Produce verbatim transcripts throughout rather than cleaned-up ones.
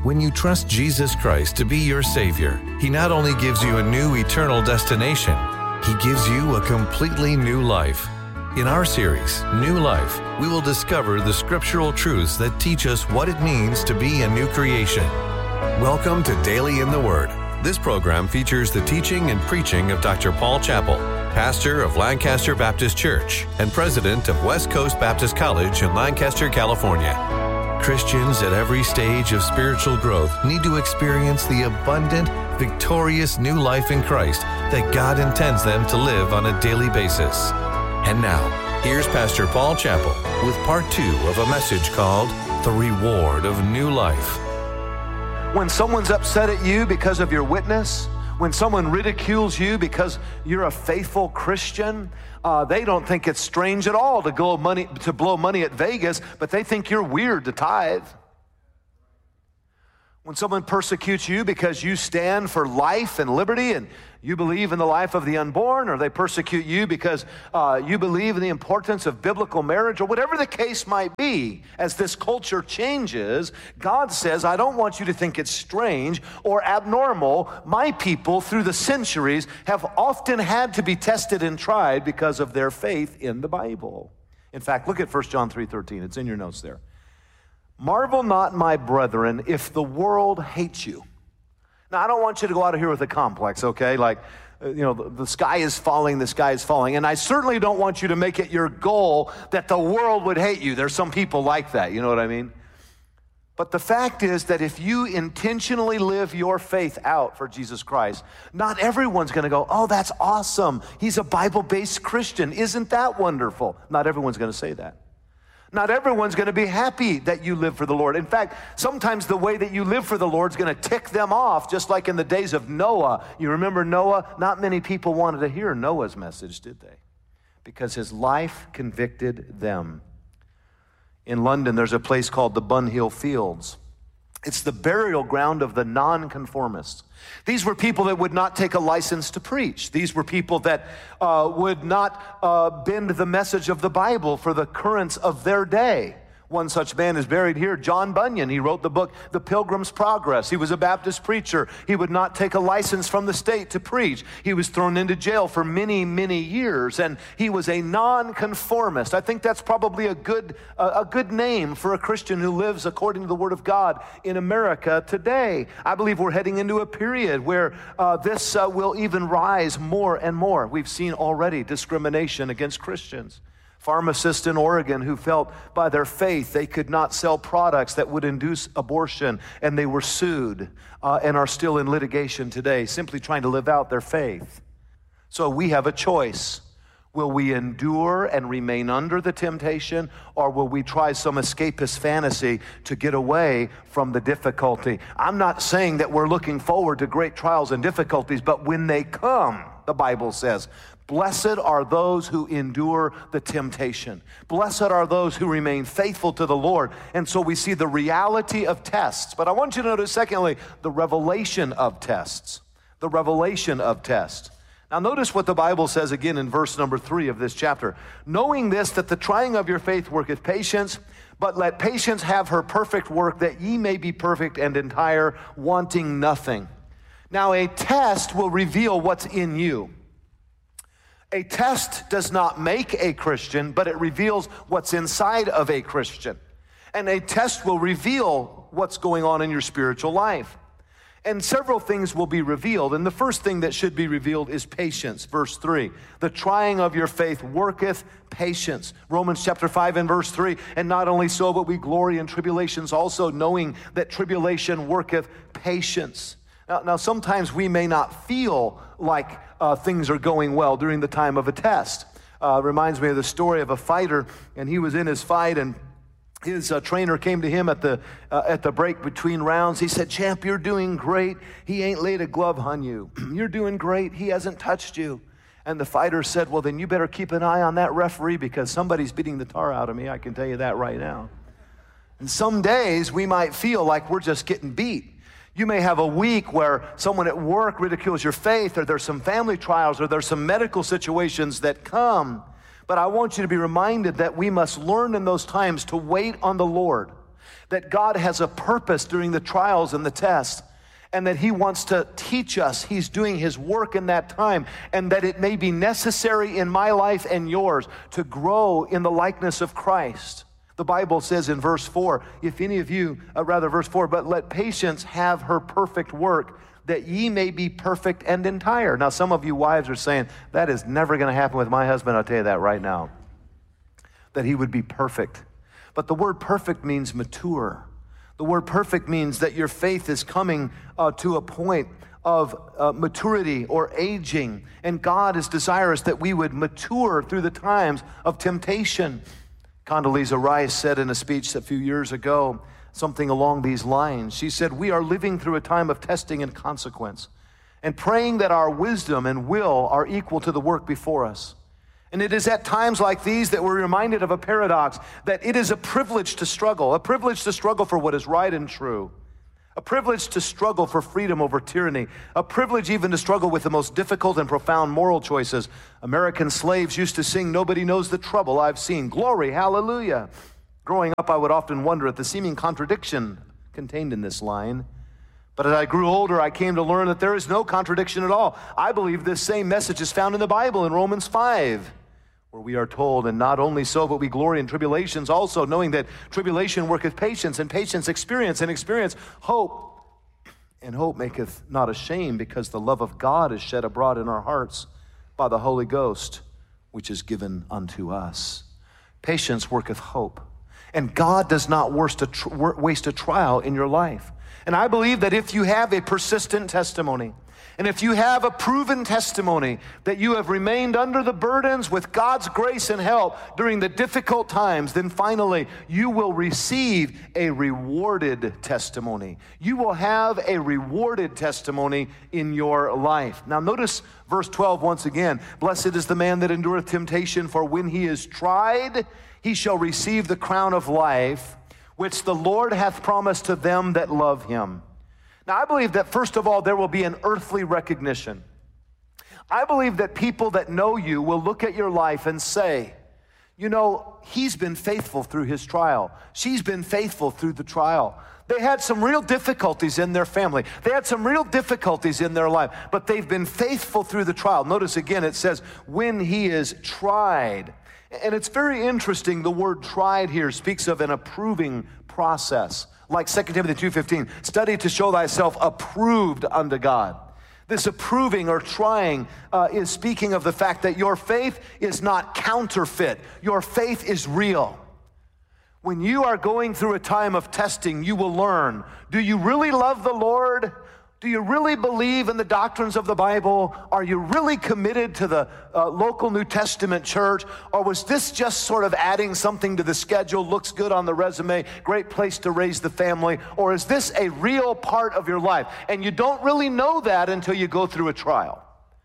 When you trust Jesus Christ to be your Savior, He not only gives you a new eternal destination, He gives you a completely new life. In our series, New Life, we will discover the scriptural truths that teach us what it means to be a new creation. Welcome to Daily in the Word. This program features the teaching and preaching of Doctor Paul Chappell, pastor of Lancaster Baptist Church and president of West Coast Baptist College in Lancaster, California. Christians at every stage of spiritual growth need to experience the abundant, victorious new life in Christ that God intends them to live on a daily basis. And now, here's Pastor Paul Chappell with part two of a message called The Reward of New Life. When someone's upset at you because of your witness, when someone ridicules you because you're a faithful Christian, uh, they don't think it's strange at all to go money to blow money at Vegas, but they think you're weird to tithe. When someone persecutes you because you stand for life and liberty and you believe in the life of the unborn, or they persecute you because uh, you believe in the importance of biblical marriage, or whatever the case might be, as this culture changes, God says, I don't want you to think it's strange or abnormal. My people, through the centuries, have often had to be tested and tried because of their faith in the Bible. In fact, look at First John three thirteen. It's in your notes there. Marvel not, my brethren, if the world hates you. Now, I don't want you to go out of here with a complex, okay? Like, uh, you know, the, the sky is falling, the sky is falling. And I certainly don't want you to make it your goal that the world would hate you. There's some people like that, you know what I mean? But the fact is that if you intentionally live your faith out for Jesus Christ, not everyone's going to go, oh, that's awesome. He's a Bible-based Christian. Isn't that wonderful? Not everyone's going to say that. Not everyone's going to be happy that you live for the Lord. In fact, sometimes the way that you live for the Lord is going to tick them off, just like in the days of Noah. You remember Noah? Not many people wanted to hear Noah's message, did they? Because his life convicted them. In London, there's a place called the Bunhill Fields. It's the burial ground of the nonconformists. These were people that would not take a license to preach. These were people that uh, would not uh, bend the message of the Bible for the currents of their day. One such man is buried here, John Bunyan. He wrote the book, The Pilgrim's Progress. He was a Baptist preacher. He would not take a license from the state to preach. He was thrown into jail for many, many years, and he was a nonconformist. I think that's probably a good, uh, a good name for a Christian who lives according to the Word of God in America today. I believe we're heading into a period where uh, this uh, will even rise more and more. We've seen already discrimination against Christians. Pharmacists in Oregon who felt by their faith they could not sell products that would induce abortion, and they were sued uh, and are still in litigation today, simply trying to live out their faith. So we have a choice. Will we endure and remain under the temptation, or will we try some escapist fantasy to get away from the difficulty? I'm not saying that we're looking forward to great trials and difficulties, but when they come, the Bible says, blessed are those who endure the temptation. Blessed are those who remain faithful to the Lord. And so we see the reality of tests. But I want you to notice, secondly, the revelation of tests. The revelation of tests. Now notice what the Bible says again in verse number three of this chapter. Knowing this, that the trying of your faith worketh patience, but let patience have her perfect work, that ye may be perfect and entire, wanting nothing. Now a test will reveal what's in you. A test does not make a Christian, but it reveals what's inside of a Christian. And a test will reveal what's going on in your spiritual life. And several things will be revealed. And the first thing that should be revealed is patience. Verse three, the trying of your faith worketh patience. Romans chapter five and verse three, and not only so, but we glory in tribulations also, knowing that tribulation worketh patience. Now, now sometimes we may not feel like uh, things are going well during the time of a test. Uh, reminds me of the story of a fighter, and he was in his fight, and his uh, trainer came to him at the uh, at the break between rounds. He said, "Champ, you're doing great. He ain't laid a glove on you. You're doing great. He hasn't touched you." And the fighter said, "Well, then you better keep an eye on that referee, because somebody's beating the tar out of me. I can tell you that right now." And some days we might feel like we're just getting beat. You may have a week where someone at work ridicules your faith, or there's some family trials, or there's some medical situations that come. But I want you to be reminded that we must learn in those times to wait on the Lord. that God has a purpose during the trials and the tests, and that he wants to teach us. He's doing his work in that time, and that it may be necessary in my life and yours to grow in the likeness of Christ. The Bible says in verse four, if any of you, uh, rather verse four, but let patience have her perfect work, that ye may be perfect and entire. Now some of you wives are saying, that is never going to happen with my husband. I'll tell you that right now, that he would be perfect. But the word perfect means mature. The word perfect means that your faith is coming uh, to a point of uh, maturity or aging. And God is desirous that we would mature through the times of temptation. Condoleezza Rice said in a speech a few years ago, something along these lines. She said, we are living through a time of testing and consequence, and praying that our wisdom and will are equal to the work before us. And it is at times like these that we're reminded of a paradox, that it is a privilege to struggle, a privilege to struggle for what is right and true, a privilege to struggle for freedom over tyranny, a privilege even to struggle with the most difficult and profound moral choices. American slaves used to sing, nobody knows the trouble I've seen. Glory, hallelujah. Growing up, I would often wonder at the seeming contradiction contained in this line. But as I grew older, I came to learn that there is no contradiction at all. I believe this same message is found in the Bible in Romans five, where we are told, and not only so, but we glory in tribulations also, knowing that tribulation worketh patience, and patience experience, and experience hope. And hope maketh not ashamed, because the love of God is shed abroad in our hearts by the Holy Ghost, which is given unto us. Patience worketh hope. And God does not waste a, tr- waste a trial in your life. And I believe that if you have a persistent testimony, and if you have a proven testimony that you have remained under the burdens with God's grace and help during the difficult times, then finally you will receive a rewarded testimony. You will have a rewarded testimony in your life. Now notice verse twelve once again. Blessed is the man that endureth temptation, for when he is tried, he shall receive the crown of life, which the Lord hath promised to them that love him. Now, I believe that, first of all, there will be an earthly recognition. I believe that people that know you will look at your life and say, you know, he's been faithful through his trial. She's been faithful through the trial. They had some real difficulties in their family. They had some real difficulties in their life, but they've been faithful through the trial. Notice again, it says, when he is tried. And it's very interesting, the word tried here speaks of an approving process. Like Second Timothy two fifteen, study to show thyself approved unto God. This approving or trying uh, is speaking of the fact that your faith is not counterfeit. Your faith is real. When you are going through a time of testing, you will learn, do you really love the Lord? Do you really believe in the doctrines of the Bible? Are you really committed to the uh, local New Testament church? Or was this just sort of adding something to the schedule, looks good on the resume, great place to raise the family? Or is this a real part of your life? And you don't really know that until you go through a trial.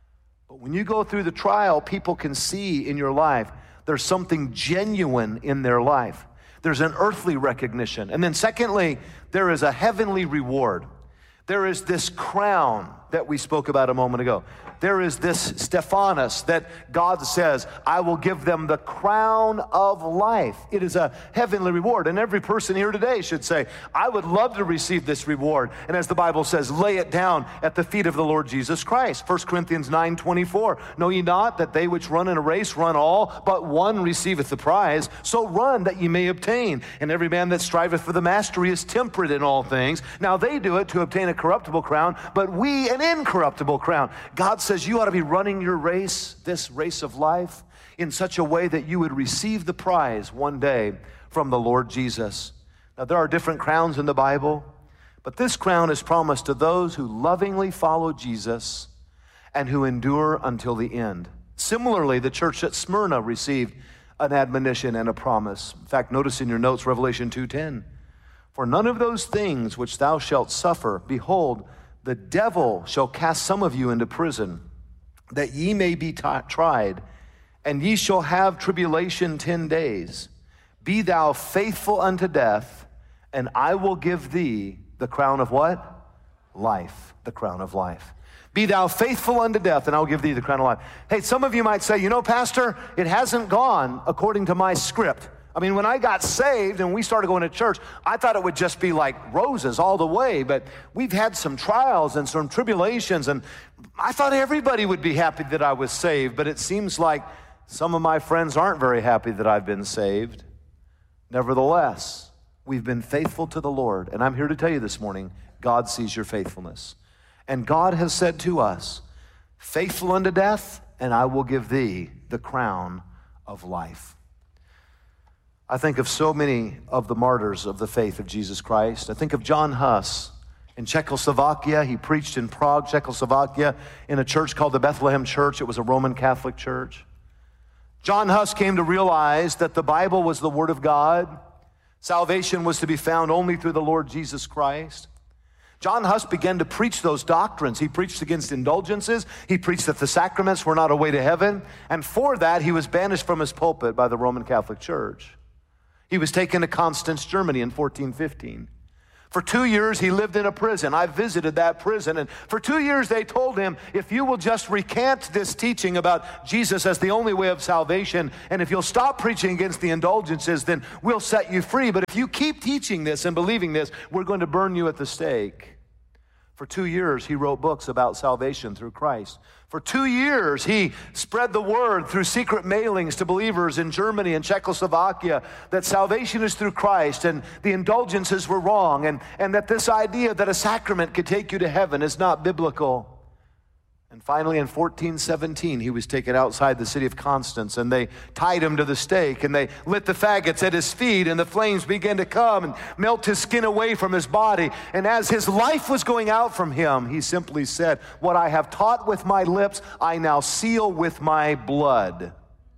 But when you go through the trial, people can see in your life there's something genuine in their life. There's an earthly recognition. And then secondly, there is a heavenly reward. There is this crown that we spoke about a moment ago. There is this Stephanos that God says, I will give them the crown of life. It is a heavenly reward. And every person here today should say, I would love to receive this reward. And as the Bible says, lay it down at the feet of the Lord Jesus Christ. First Corinthians nine twenty-four, know ye not that they which run in a race run all, but one receiveth the prize? So run that ye may obtain. And every man that striveth for the mastery is temperate in all things. Now they do it to obtain a corruptible crown, but we an incorruptible crown. God says you ought to be running your race, this race of life, in such a way that you would receive the prize one day from the Lord Jesus. Now, there are different crowns in the Bible, but this crown is promised to those who lovingly follow Jesus and who endure until the end. Similarly, the church at Smyrna received an admonition and a promise. In fact, notice in your notes, Revelation two ten, for none of those things which thou shalt suffer, behold, the devil shall cast some of you into prison, that ye may be t- tried, and ye shall have tribulation ten days. Be thou faithful unto death, and I will give thee the crown of what? Life, the crown of life. Be thou faithful unto death, and I'll give thee the crown of life. Hey, some of you might say, you know, Pastor, it hasn't gone according to my script. I mean, when I got saved and we started going to church, I thought it would just be like roses all the way, but we've had some trials and some tribulations, and I thought everybody would be happy that I was saved, but it seems like some of my friends aren't very happy that I've been saved. Nevertheless, we've been faithful to the Lord, and I'm here to tell you this morning, God sees your faithfulness. And God has said to us, faithful unto death, and I will give thee the crown of life. I think of so many of the martyrs of the faith of Jesus Christ. I think of John Huss in Czechoslovakia. He preached in Prague, Czechoslovakia, in a church called the Bethlehem Church. It was a Roman Catholic church. John Huss came to realize that the Bible was the Word of God. Salvation was to be found only through the Lord Jesus Christ. John Huss began to preach those doctrines. He preached against indulgences. He preached that the sacraments were not a way to heaven. And for that, he was banished from his pulpit by the Roman Catholic Church. He was taken to Constance, Germany in fourteen fifteen. For two years, he lived in a prison. I visited that prison, and for two years they told him, if you will just recant this teaching about Jesus as the only way of salvation, and if you'll stop preaching against the indulgences, then we'll set you free. But if you keep teaching this and believing this, we're going to burn you at the stake. For two years, he wrote books about salvation through Christ. For two years, he spread the word through secret mailings to believers in Germany and Czechoslovakia that salvation is through Christ and the indulgences were wrong, and, and that this idea that a sacrament could take you to heaven is not biblical. And finally, in fourteen seventeen, he was taken outside the city of Constance, and they tied him to the stake, and they lit the faggots at his feet, and the flames began to come and melt his skin away from his body. And as his life was going out from him, he simply said, what I have taught with my lips, I now seal with my blood.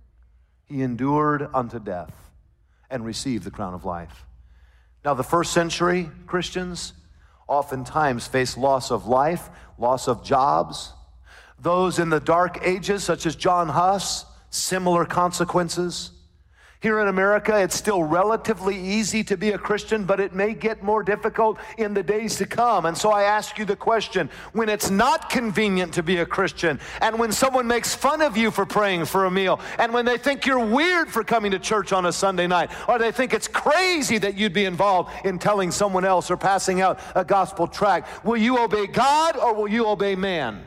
He endured unto death and received the crown of life. Now, the first century Christians oftentimes faced loss of life, loss of jobs. Those in the dark ages, such as John Huss, similar consequences. Here in America, it's still relatively easy to be a Christian, but it may get more difficult in the days to come. And so I ask you the question, when it's not convenient to be a Christian, and when someone makes fun of you for praying for a meal, and when they think you're weird for coming to church on a Sunday night, or they think it's crazy that you'd be involved in telling someone else or passing out a gospel tract, will you obey God or will you obey man?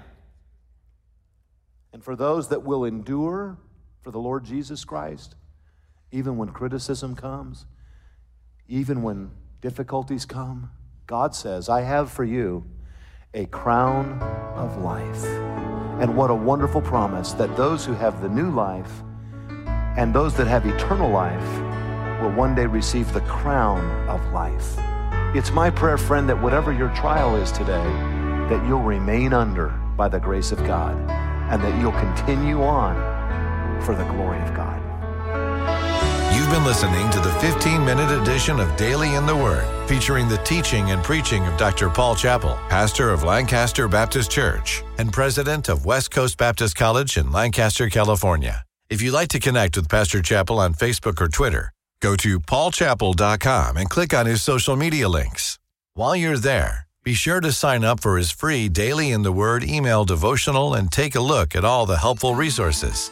And for those that will endure for the Lord Jesus Christ, even when criticism comes, even when difficulties come, God says, I have for you a crown of life. And what a wonderful promise that those who have the new life and those that have eternal life will one day receive the crown of life. It's my prayer, friend, that whatever your trial is today, that you'll remain under by the grace of God, and that you'll continue on for the glory of God. You've been listening to the fifteen-minute edition of Daily in the Word, featuring the teaching and preaching of Doctor Paul Chappell, pastor of Lancaster Baptist Church and president of West Coast Baptist College in Lancaster, California. If you'd like to connect with Pastor Chappell on Facebook or Twitter, go to paul chappell dot com and click on his social media links. While you're there, be sure to sign up for his free Daily in the Word email devotional and take a look at all the helpful resources.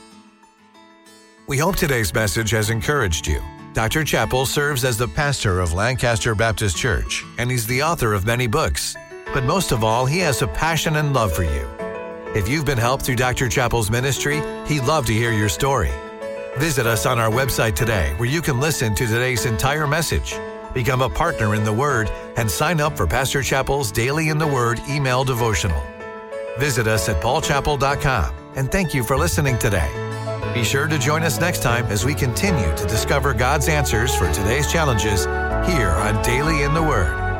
We hope today's message has encouraged you. Doctor Chappell serves as the pastor of Lancaster Baptist Church, and he's the author of many books. But most of all, he has a passion and love for you. If you've been helped through Doctor Chappell's ministry, he'd love to hear your story. Visit us on our website today, where you can listen to today's entire message, become a partner in the Word, and sign up for Pastor Chappell's Daily in the Word email devotional. Visit us at paul chappell dot com, and thank you for listening today. Be sure to join us next time as we continue to discover God's answers for today's challenges here on Daily in the Word.